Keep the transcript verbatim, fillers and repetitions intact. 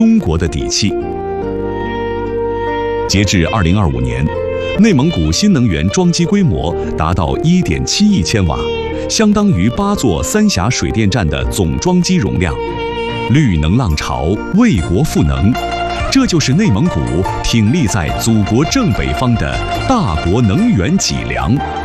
中国的底气。截至二零二五年，内蒙古新能源装机规模达到 一点七亿千瓦，相当于八座三峡水电站的总装机容量。绿能浪潮，为国赋能，这就是内蒙古挺立在祖国正北方的大国能源脊梁。